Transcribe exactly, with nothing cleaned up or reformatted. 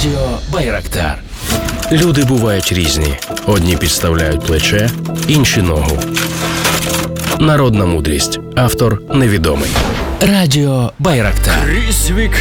Радіо Байрактар. Люди бувають різні. Одні підставляють плече, інші ногу. Народна мудрість. Автор невідомий. Радіо Байрактар. Крізь віки